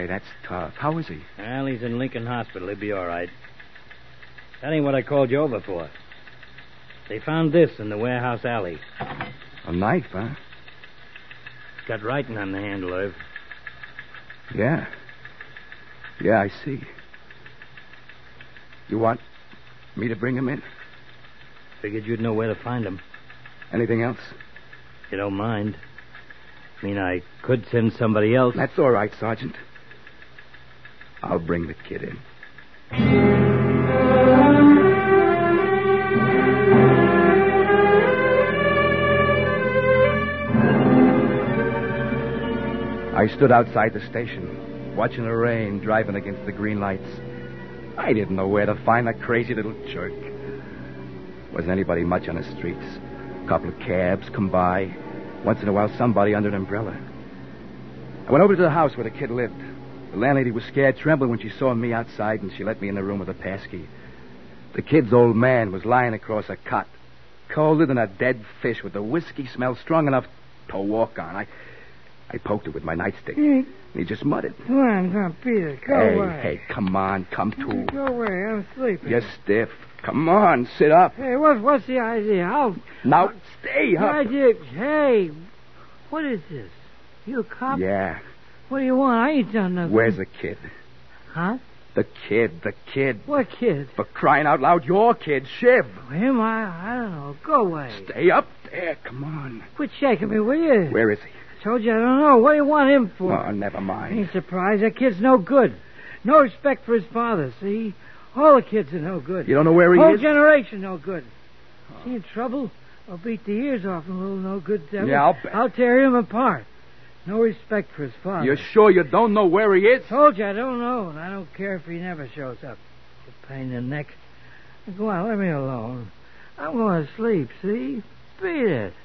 Boy, that's tough. How is he? Well, he's in Lincoln Hospital. He'll be all right. That ain't what I called you over for. They found this in the warehouse alley. A knife, huh? It's got writing on the handle, Irv. Yeah. Yeah, I see. You want me to bring him in? Figured you'd know where to find him. Anything else? You don't mind. I mean, I could send somebody else. That's all right, Sergeant. I'll bring the kid in. I stood outside the station, watching the rain driving against the green lights. I didn't know where to find that crazy little jerk. Wasn't anybody much on the streets. A couple of cabs come by. Once in a while, somebody under an umbrella. I went over to the house where the kid lived. The landlady was scared, trembling when she saw me outside, and she let me in the room with a passkey. The kid's old man was lying across a cot, colder than a dead fish, with the whiskey smell strong enough to walk on. I poked it with my nightstick. And he just muttered. Come on, Peter. Go away. Hey, come on. Come to. Go away. I'm sleeping. You're stiff. Come on, sit up. Hey, what's the idea? Now, stay up. Hey, what is this? You a cop? Yeah. What do you want? I ain't done nothing. Where's the kid? Huh? The kid. What kid? For crying out loud, your kid, Shiv. Him? I don't know. Go away. Stay up there. Come on. Quit shaking me, will you? Where is he? Told you I don't know. What do you want him for? Oh, never mind. Ain't surprised. That kid's no good. No respect for his father, see? All the kids are no good. You don't know where he Whole is? generation no good. Is he in trouble? I'll beat the ears off him, little no good devil. Yeah, I'll bet. I'll tear him apart. No respect for his father. You're sure you don't know where he is? Told you I don't know, and I don't care if he never shows up. It's a pain in the neck. Go on, let me alone. I'm going to sleep, see? Beat it.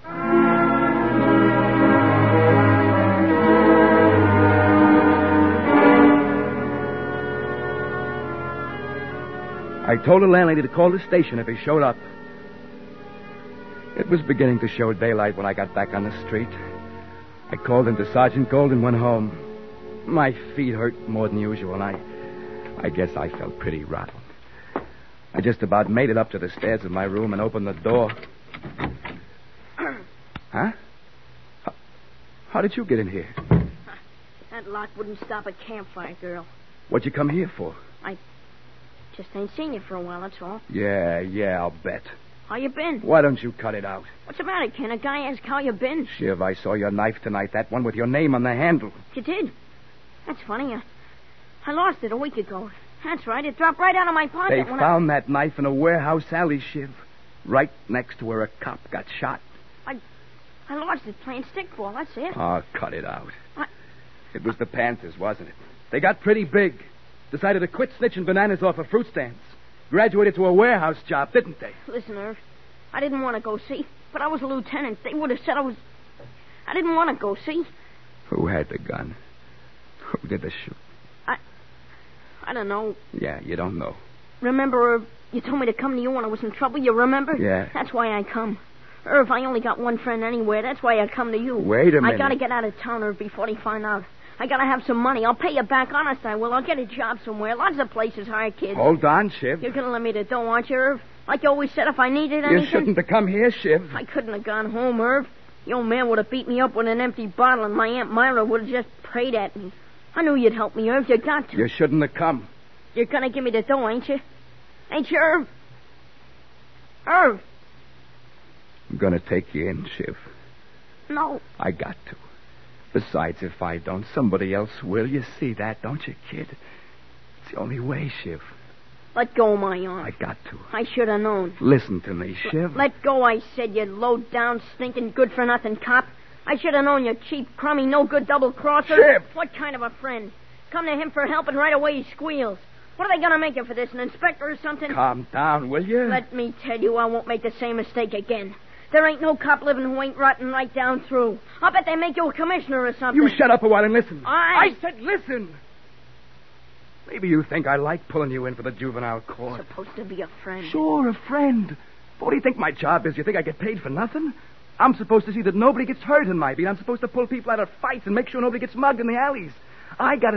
I told the landlady to call the station if he showed up. It was beginning to show daylight when I got back on the street. I called into Sergeant Gold and went home. My feet hurt more than usual, and I guess I felt pretty rotten. I just about made it up to the stairs of my room and opened the door. Huh? How did you get in here? That lock wouldn't stop a campfire, girl. What'd you come here for? I just ain't seen you for a while, that's all. Yeah, I'll bet. How you been? Why don't you cut it out? What's the matter? Can a guy ask how you been? Shiv, I saw your knife tonight, that one with your name on the handle. You did? That's funny. I lost it a week ago. That's right. It dropped right out of my pocket. They found that knife in a warehouse alley, Shiv. Right next to where a cop got shot. I lost it playing stickball, that's it. Oh, cut it out. It was the Panthers, wasn't it? They got pretty big. Decided to quit snitching bananas off of fruit stands. Graduated to a warehouse job, didn't they? Listen, Irv, I didn't want to go see, but I was a lieutenant. They would have said I didn't want to go see. Who had the gun? Who did the shoot? I don't know. Yeah, you don't know. Remember, Irv, you told me to come to you when I was in trouble, you remember? Yeah. That's why I come. Irv, I only got one friend anywhere. That's why I come to you. Wait a minute. I gotta get out of town, Irv, before they find out. I gotta have some money. I'll pay you back, honest I will. I'll get a job somewhere. Lots of places hire kids. Hold on, Shiv. You're gonna let me the dough, aren't you, Irv? Like you always said, if I needed anything. You shouldn't have come here, Shiv. I couldn't have gone home, Irv. The old man would have beat me up with an empty bottle, and my Aunt Myra would have just prayed at me. I knew you'd help me, Irv. You got to. You shouldn't have come. You're gonna give me the dough, ain't you? Ain't you, Irv? Irv! I'm gonna take you in, Shiv. No. I got to. Besides, if I don't, somebody else will. You see that, don't you, kid? It's the only way, Shiv. Let go of my arm. I got to. I should have known. Listen to me, Shiv. Let go, I said, you low-down, stinking, good-for-nothing cop. I should have known you cheap, crummy, no-good double-crosser. Shiv! What kind of a friend? Come to him for help and right away he squeals. What are they going to make him for this, an inspector or something? Calm down, will you? Let me tell you, I won't make the same mistake again. There ain't no cop living who ain't rotten right down through. I'll bet they make you a commissioner or something. You shut up a while and listen. I said listen. Maybe you think I like pulling you in for the juvenile court. Supposed to be a friend. Sure, a friend. But what do you think my job is? You think I get paid for nothing? I'm supposed to see that nobody gets hurt in my beat. I'm supposed to pull people out of fights and make sure nobody gets mugged in the alleys. I got to